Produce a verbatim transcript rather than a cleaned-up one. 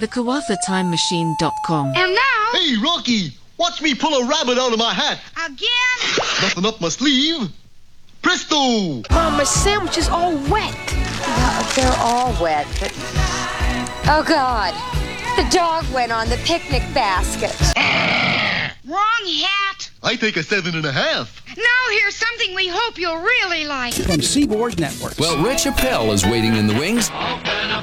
the Kawatha Time Machine dot com. And now... Hey, Rocky! Watch me pull a rabbit out of my hat. Again? Nothing up my sleeve. Presto! Mama's sandwich is all wet. Yeah, they're all wet, but... Oh, God. The dog went on the picnic basket. Wrong hat. I take a seven and a half. Now here's something we hope you'll really like. From Seaboard Networks. Well, Rich Appel is waiting in the wings. Open up